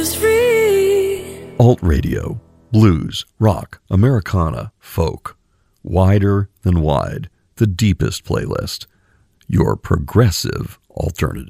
Alt radio, blues, rock, Americana, folk. Wider than wide, the deepest playlist. Your progressive alternative.